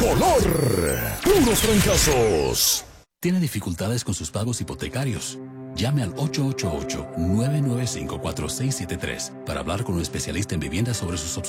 color. Puros fracasos. ¿Tiene dificultades con sus pagos hipotecarios? Llame al 888-995-4673 para hablar con un especialista en viviendas sobre sus opciones.